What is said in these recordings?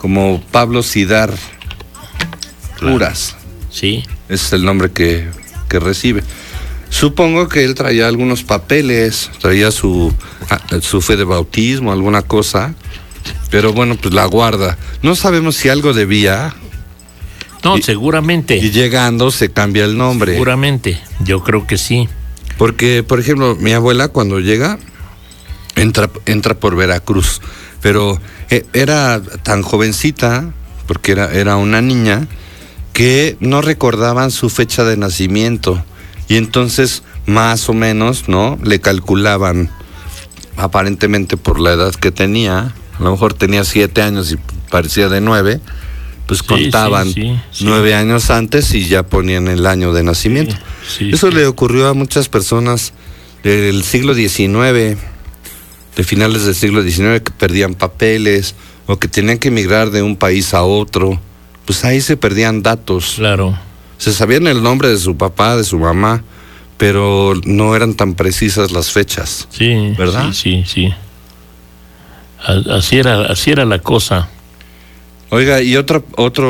como Pablo Sidar Uras. Sí. Ese es el nombre que recibe. Supongo que él traía algunos papeles, traía su fe de bautismo, alguna cosa, pero bueno, pues la guarda. No sabemos si algo debía. No, seguramente. Y llegando se cambia el nombre. Seguramente, yo creo que sí. Porque, por ejemplo, mi abuela cuando llega, entra por Veracruz, pero era tan jovencita, porque era una niña, que no recordaban su fecha de nacimiento. Y entonces, más o menos, ¿no? Le calculaban, aparentemente por la edad que tenía, a lo mejor tenía 7 años y parecía de 9, pues sí, contaban 9 años antes y ya ponían el año de nacimiento. Eso le ocurrió a muchas personas del siglo XIX, de finales del siglo XIX, que perdían papeles o que tenían que emigrar de un país a otro. Pues ahí se perdían datos. Claro. Se sabían el nombre de su papá, de su mamá, pero no eran tan precisas las fechas. Sí, ¿verdad? Sí. Así era la cosa. Oiga, y otro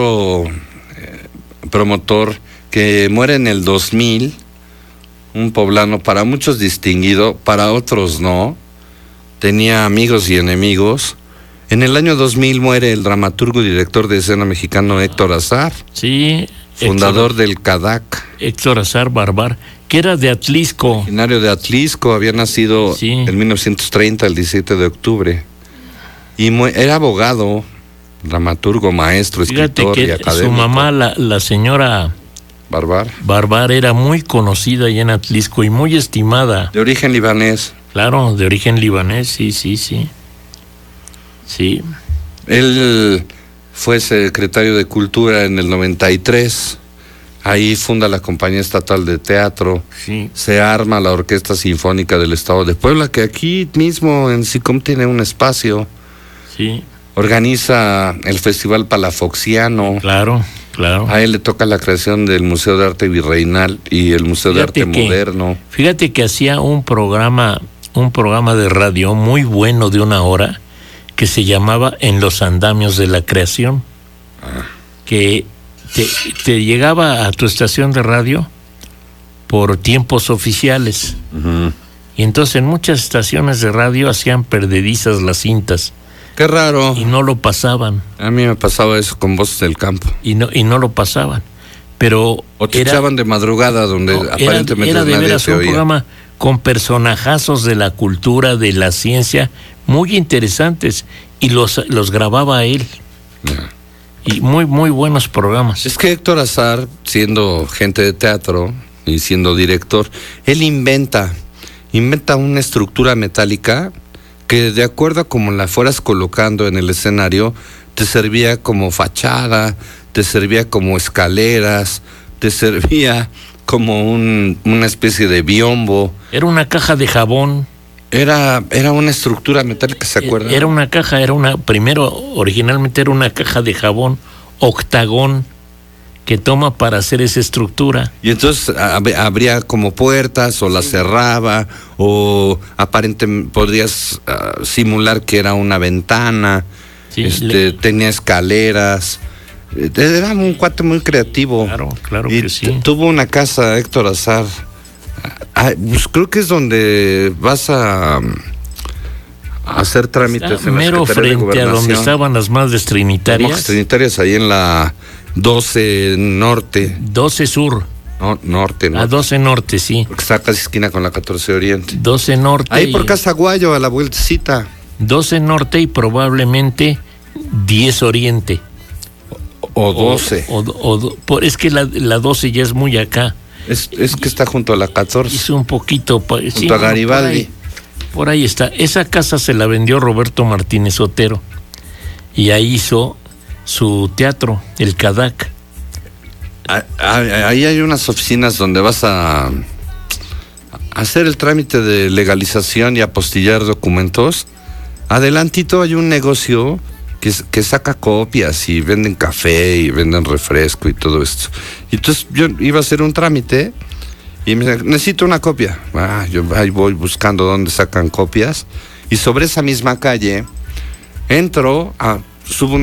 promotor que muere en el 2000, un poblano para muchos distinguido, para otros no, tenía amigos y enemigos. En el año 2000 muere el dramaturgo y director de escena mexicano Héctor Azar. Sí. Fundador del CADAC. Héctor Azar Barbar, que era de Atlisco. Originario de Atlisco, había nacido en 1930, el 17 de octubre. Y era abogado, dramaturgo, maestro, escritor y académico. Su mamá, la señora Barbar, era muy conocida allá en Atlisco y muy estimada. De origen libanés. Claro, de origen libanés, sí. Sí. Él fue secretario de Cultura en el 93. Ahí funda la Compañía Estatal de Teatro. Sí. Se arma la Orquesta Sinfónica del Estado de Puebla, que aquí mismo en SICOM tiene un espacio. Sí. Organiza el Festival Palafoxiano. Claro. A él le toca la creación del Museo de Arte Virreinal y el Museo de Arte Moderno. Fíjate que hacía un programa de radio muy bueno de 1 hora, que se llamaba En los andamios de la creación, que te llegaba a tu estación de radio por tiempos oficiales. Uh-huh. Y entonces en muchas estaciones de radio hacían perdedizas las cintas. Qué raro. Y no lo pasaban. A mí me pasaba eso con Voces del Campo. Y no lo pasaban. Pero o te echaban de madrugada, donde aparentemente era de nadie veras te un oía. programa con personajazos de la cultura, de la ciencia, muy interesantes, y los grababa él. Y muy, muy buenos programas. Es que Héctor Azar, siendo gente de teatro y siendo director, él inventa una estructura metálica que, de acuerdo a como la fueras colocando en el escenario, te servía como fachada, te servía como escaleras, te servía como una especie de biombo. Era una caja de jabón. Era una estructura metálica, ¿se acuerdan? Originalmente era una caja de jabón octagón que toma para hacer esa estructura. Y entonces habría como puertas, o las cerraba, o aparentemente podrías simular que era una ventana. Sí, tenía escaleras. Era un cuate muy creativo. Claro y que sí. Tuvo una casa, Héctor Azar. Pues creo que es donde vas a hacer trámites. Está en mero la Secretaría frente a donde estaban las Madres Trinitarias. Las Madres Trinitarias, ahí en la 12 Norte. 12 Sur. No, Norte, ¿no? 12 Norte, sí. Porque está casi esquina con la 14 Oriente. 12 Norte. Ahí por Casa Guayo, a la vueltecita. 12 Norte y probablemente 10 Oriente. O 12. Es que la 12 ya es muy acá. Es que está junto a la 14. Es un poquito... Junto a Garibaldi. Por ahí está. Esa casa se la vendió Roberto Martínez Otero. Y ahí hizo su teatro, el CADAC. Ahí hay unas oficinas donde vas a hacer el trámite de legalización y apostillar documentos. Adelantito hay un negocio que saca copias y venden café y venden refresco y todo esto. Y entonces yo iba a hacer un trámite y me decía, necesito una copia. Yo ahí voy buscando dónde sacan copias, y sobre esa misma calle entro, subo